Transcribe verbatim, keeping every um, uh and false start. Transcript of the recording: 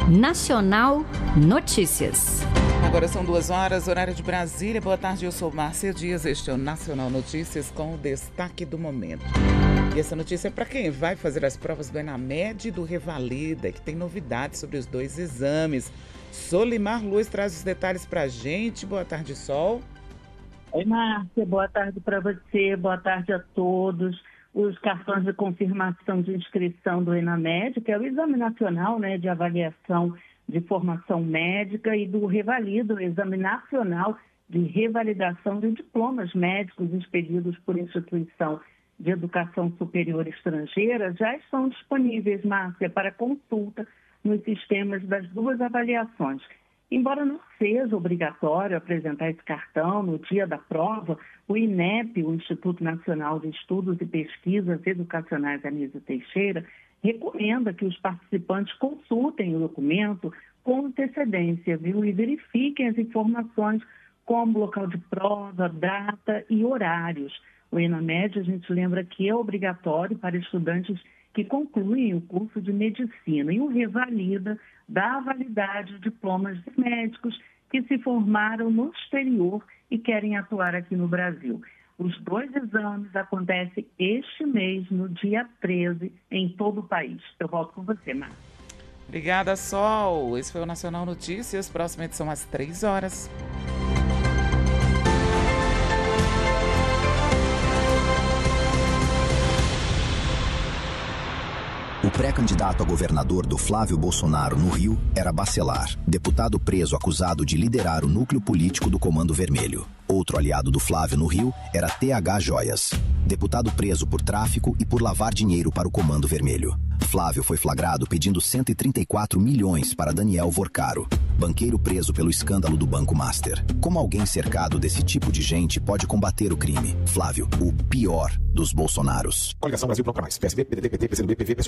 Nacional Notícias. Agora são duas horas, horário de Brasília. Boa tarde, eu sou Márcia Dias. Este é o Nacional Notícias com o destaque do momento. E essa notícia é para quem vai fazer as provas do ENAMED e do Revalida, que tem novidades sobre os dois exames. Solimar Luz traz os detalhes para a gente. Boa tarde, Sol. Oi, Márcia. Boa tarde para você. Boa tarde a todos. Os cartões de confirmação de inscrição do ENAMED, que é o Exame Nacional, né, de Avaliação de Formação Médica, e do Revalida, o Exame Nacional de Revalidação de Diplomas Médicos expedidos por instituição de educação superior estrangeira, já estão disponíveis, Márcia, para consulta nos sistemas das duas avaliações. Embora não seja obrigatório apresentar esse cartão no dia da prova, o INEP, o Instituto Nacional de Estudos e Pesquisas Educacionais Anísio Teixeira, recomenda que os participantes consultem o documento com antecedência, viu? E verifiquem as informações como local de prova, data e horários. O ENAMED, a gente lembra que é obrigatório para estudantes que concluem o curso de medicina, e o Revalida dá a validade de diplomas de médicos que se formaram no exterior e querem atuar aqui no Brasil. Os dois exames acontecem este mês, no dia treze, em todo o país. Eu volto com você, Márcia. Obrigada, Sol. Esse foi o Nacional Notícias. Próxima edição às três horas. O pré-candidato a governador do Flávio Bolsonaro no Rio era Bacelar, deputado preso acusado de liderar o núcleo político do Comando Vermelho. Outro aliado do Flávio no Rio era T H Joias, deputado preso por tráfico e por lavar dinheiro para o Comando Vermelho. Flávio foi flagrado pedindo cento e trinta e quatro milhões para Daniel Vorcaro, banqueiro preso pelo escândalo do Banco Master. Como alguém cercado desse tipo de gente pode combater o crime? Flávio, o pior dos Bolsonaros. Coligação Brasil Pronto Mais. P S B, P D T, P T, P C do B, P V, P S